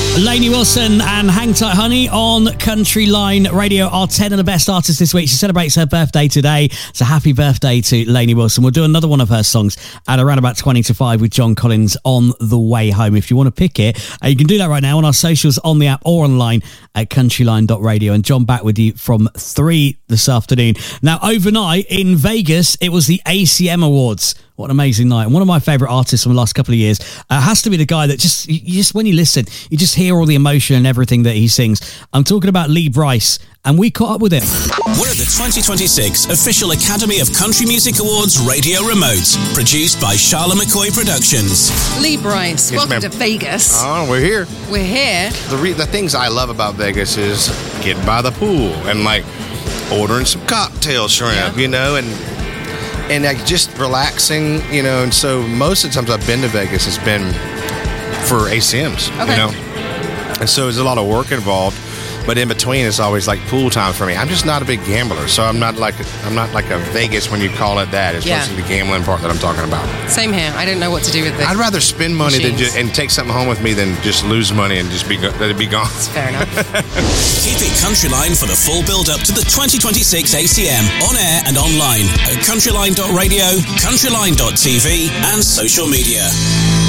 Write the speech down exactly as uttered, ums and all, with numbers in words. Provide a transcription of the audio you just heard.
Lainey Wilson and Hang Tight Honey on Country Line Radio are ten of the best artists this week. She celebrates her birthday today, so happy birthday to Lainey Wilson. We'll do another one of her songs at around about twenty to five with John Collins on the way home. If you want to pick it, uh, you can do that right now on our socials, on the app or online at countryline dot radio. And John back with you from three this afternoon. Now, overnight in Vegas, it was the A C M Awards. What an amazing night. And one of my favourite artists from the last couple of years uh, has to be the guy that just, you just, when you listen, you just hear all the emotion and everything that he sings. I'm talking about Lee Brice, and we caught up with him. We're at the twenty twenty-six Official Academy of Country Music Awards Radio Remote, produced by Charlotte McCoy Productions. Lee Brice, Yes, welcome ma'am. to Vegas. Oh, we're here. We're here. The re- the things I love about Vegas is getting by the pool and like ordering some cocktail shrimp, Yeah. you know, and and like just relaxing, you know. And so most of the times I've been to Vegas, it's been for A C Ms, Okay. you know. And so there's a lot of work involved, but in between it's always like pool time for me. I'm just not a big gambler, so I'm not like I'm not like a Vegas when you call it that. It's Yeah. mostly the gambling part that I'm talking about. Same here. I don't know what to do with this. I'd rather spend money than Machines. just, and take something home with me than just lose money and just be go- let it be gone. Fair enough. Keep it Countryline for the full build-up to the twenty twenty-six A C M, on air and online at countryline dot radio, countryline dot t v and social media.